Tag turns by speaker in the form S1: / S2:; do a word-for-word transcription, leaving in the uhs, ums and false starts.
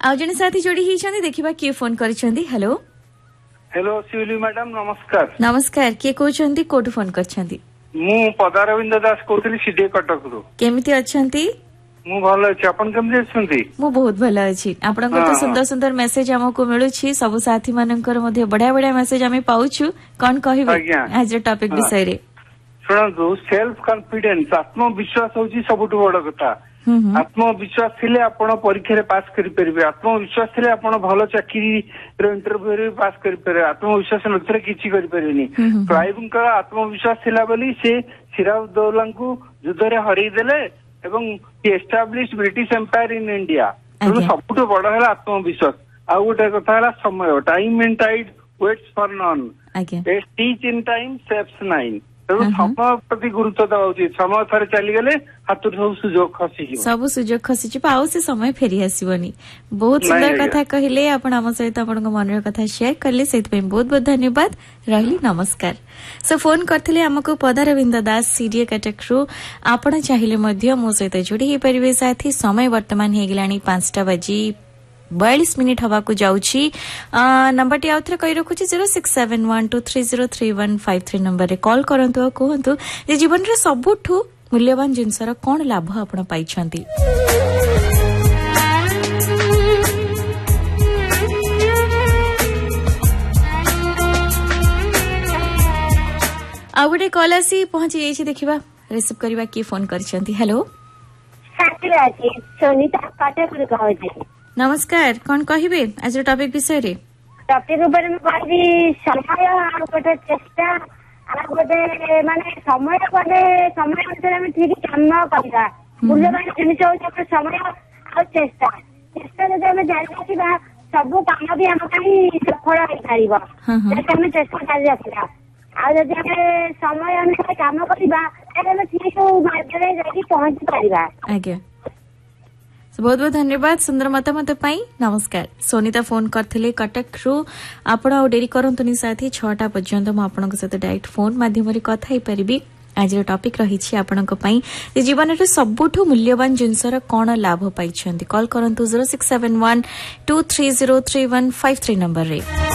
S1: आज जने साथी जोड़ी ही देखा किए फोन कर। हेलो
S2: हेलो शिवली मैडम नमस्कार।
S1: नमस्कार किए कहते कोठु फोन कर?
S2: मु पदारविंद दास कहते सीडे कटक रु।
S1: केमिति अछंती?
S2: मु भल अछि, अपन केमिति अछंती? मु
S1: बहुत भल अछि। आपन तो सुंदर सुंदर मेसेज हमको मिलुछि, सब साथी मानकर मध्ये बढ़िया बढ़िया मेसेज हमें पाउछु। कोन कहिबे आज टॉपिक विषय रे?
S2: सुनंतु सेल्फ कॉन्फिडेंस आत्मविश्वास होछि सबुठ बड़ कथा। आत्मविश्वास थिले आपण परीक्षा रे पास करि परिबे, आत्मविश्वास थिले आपण भलो चाकरी रो इंटरव्यू रे पास करि परिबे, आत्मविश्वास नथरे किछि करि परिबेनी। क्लाइव का आत्मविश्वास थिला बोली से सिराजदौला को युद्ध रे हरै देले एवं establish British empire in India. सबुठ बड़ है आत्मविश्वास। आ गोटे कथा है समय, time and tide waits for none, teach in time saves nine. समय प्रति गुरुत्व देवा उचित। समय थरे चली गले हाथ सब सुजोग खसी
S1: सब सुजोग खसी आउ से समय फेरी आसबनी। बहुत सुंदर कथा कहले आपण आम सहित आपण मन कथा शेयर कले, से बहुत बहुत धन्यवाद रही। नमस्कार। सो फोन करथिले हमको पदारविंद दास सीडीए कटक रु। आपण चाहिए मध्य मो सहित जोड़ी हो परिबे साथी। समय वर्तमान हे गेलानी पांचटा बजी बयालीस मिनिट हवा को जाउछि। नंबर टी आउथरे कहि रखुछि zero six seven one two three zero three one five three number रे कॉल करंतु। कहंतु जे जीवन रे सबुठु मूल्यवान जिनसर कोन लाभ आपण पाइछंती। आ गोटे कॉल आसी पहुंची जाइछि, देखिबा रिसीव करबा की फोन करछंती। हेलो
S3: सोनिता काटेपुर कहै।
S1: नमस्कार, कौन कहिबे आज टॉपिक विषय रे?
S3: टॉपिक ऊपर में कहबी समय आ गोटे चेष्टा आ गोटे माने समय कोने समय अनुसार हम ठीक काम करबा। मूल्यवान जिनिस होय अपन समय आ चेष्टा। चेष्टा जदि हम जारी रखिबा सब काम भी हम काही सफल होई परिबा। जदि हम चेष्टा जारी रखिबा आ जदि हम समय अनुसार काम करबा ताले ठीक मार्ग रे जाई पहुंच परिबा।
S1: आज्ञा बहुत बहुत धन्यवाद सुंदर मतामत पाई। नमस्कार। सोनिता फोन करथिले कटक रु। आपण आ डेरी करंतुनी साथी छटा पर्यंत म आपनक सहित डायरेक्ट फोन माध्यम रे कथा हे परिबी। आज रो टॉपिक रहिछि आपनक पई जे जीवन रे सबुठु मूल्यवान जिनसर कोन लाभ पाइछंती। कॉल करंतु zero six seven one two three zero three one five three number रे।